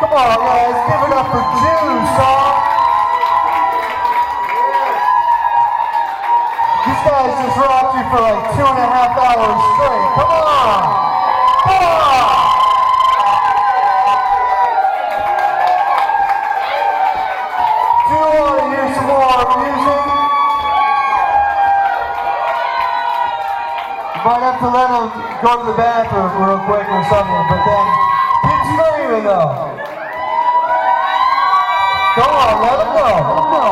Come on, guys, give it up for Juice, huh? These guys just rocked you for like 2.5 hours straight. Come on! Come on! Do you want to hear some more music? You might have to let them go to the bathroom real quick or something, but then keep screaming though. Go on, let them go. Let them go.